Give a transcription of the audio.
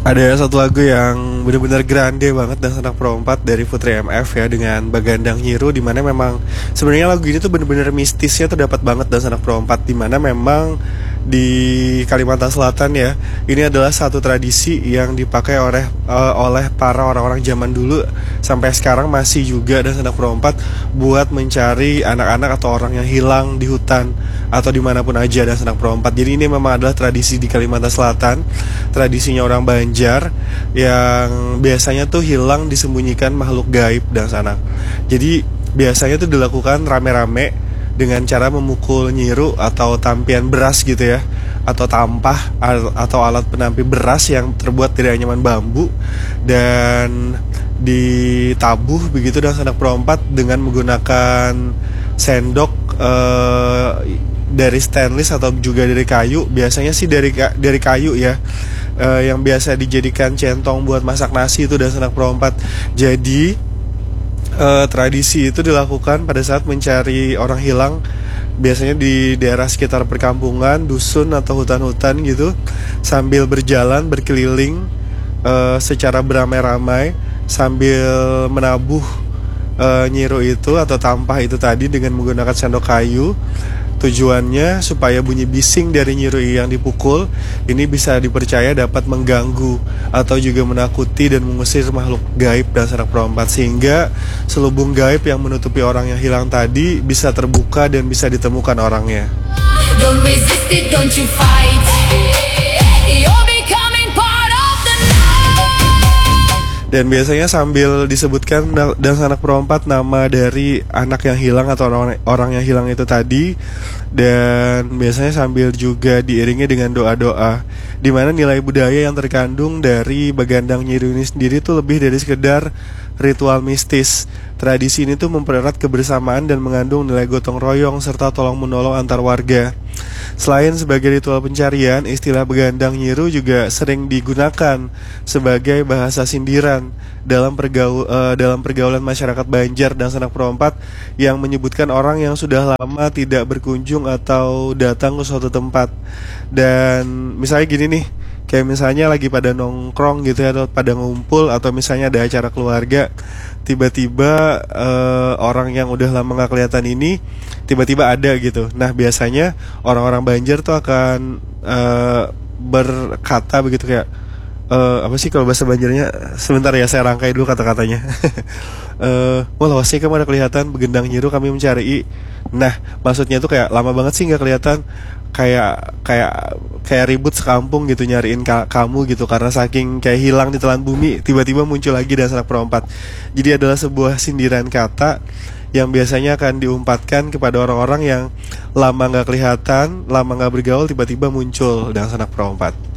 Ada satu lagu yang benar-benar grande banget dan Sanak Pro 4 dari Putri MF ya dengan Bagandang Nyiru, di mana memang sebenarnya lagu ini tuh benar-benar mistisnya terdapat banget dan Sanak Pro 4, di mana memang di Kalimantan Selatan ya, ini adalah satu tradisi yang dipakai oleh para orang-orang zaman dulu sampai sekarang masih juga dan Sanak Pro 4 buat mencari anak-anak atau orang yang hilang di hutan atau dimanapun aja dan Sanak Pro 4. Jadi ini memang adalah tradisi di Kalimantan Selatan, tradisinya orang Banjar yang biasanya tuh hilang disembunyikan makhluk gaib dan sanak. Jadi biasanya tuh dilakukan rame-rame dengan cara memukul nyiru atau tampian beras gitu ya, atau tampah atau alat penampi beras yang terbuat dari anyaman bambu dan ditabuh begitu dan Sanak Pro 4 dengan menggunakan sendok dari stainless atau juga dari kayu. Biasanya sih dari kayu ya, yang biasa dijadikan centong buat masak nasi itu dan Sanak Pro 4. Jadi tradisi itu dilakukan pada saat mencari orang hilang, biasanya di daerah sekitar perkampungan, dusun atau hutan-hutan gitu, sambil berjalan berkeliling secara beramai-ramai sambil menabuh nyiru itu atau tampah itu tadi dengan menggunakan sendok kayu. Tujuannya supaya bunyi bising dari nyiru yang dipukul ini bisa dipercaya dapat mengganggu atau juga menakuti dan mengusir makhluk gaib dan Sanak Pro 4, sehingga selubung gaib yang menutupi orang yang hilang tadi bisa terbuka dan bisa ditemukan orangnya. Don't resist it, don't you fight. You're becoming part of the night. Dan biasanya sambil disebutkan dan Sanak Pro 4 nama dari anak yang hilang atau orang yang hilang itu tadi, dan biasanya sambil juga diiringi dengan doa-doa, di mana nilai budaya yang terkandung dari Bagandang Nyiru ini sendiri tuh lebih dari sekedar ritual mistis. Tradisi ini tuh mempererat kebersamaan dan mengandung nilai gotong royong serta tolong menolong antar warga. Selain sebagai ritual pencarian, istilah Bagandang Nyiru juga sering digunakan sebagai bahasa sindiran dalam pergaulan masyarakat Banjar dan Sanak Pro 4 yang menyebutkan orang yang sudah lama tidak berkunjung atau datang ke suatu tempat. Dan misalnya gini nih, kayak misalnya lagi pada nongkrong gitu ya, atau pada ngumpul, atau misalnya ada acara keluarga, tiba-tiba orang yang udah lama gak kelihatan ini tiba-tiba ada gitu. Nah biasanya orang-orang Banjar tuh akan berkata begitu kayak apa sih kalau bahasa Banjarnya, sebentar ya saya rangkai dulu kata-katanya. Wah lawasnya kamu ada kelihatan Bagandang Nyiru kami mencari. Nah maksudnya tuh kayak lama banget sih nggak kelihatan, kayak ribut sekampung gitu nyariin kamu gitu, karena saking kayak hilang di telan bumi tiba-tiba muncul lagi dan Sanak Pro 4. Jadi adalah sebuah sindiran kata yang biasanya akan diumpatkan kepada orang-orang yang lama nggak kelihatan, lama nggak bergaul, tiba-tiba muncul dan Sanak Pro 4.